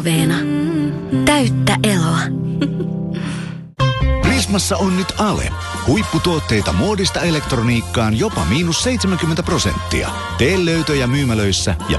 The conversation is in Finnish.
Veena. Täyttä eloa. Prismassa on nyt ale. Huipputuotteita muodista elektroniikkaan jopa -70%. Tee löytöjä myymälöissä ja